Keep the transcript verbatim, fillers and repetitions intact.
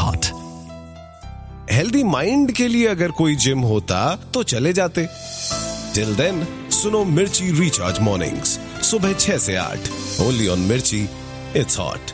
hot. Healthy mind के लिए अगर कोई जिम होता तो चले जाते. टिल देन सुनो मिर्ची रिचार्ज मॉर्निंग्स सुबह छह से आठ. ओनली ऑन मिर्ची. It's hot.